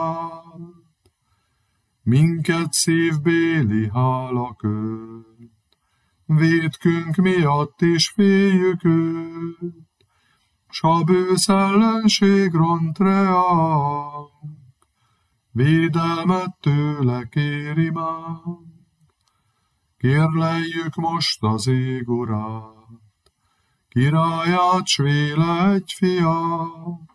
Minket szívbéli hála köt, vétkünk miatt is féljük őt, s a bősz ellenség ront reánk, védelmet tőle kéri mánk. Kérleljük most az ég urát, királyát, s véle egy fiát,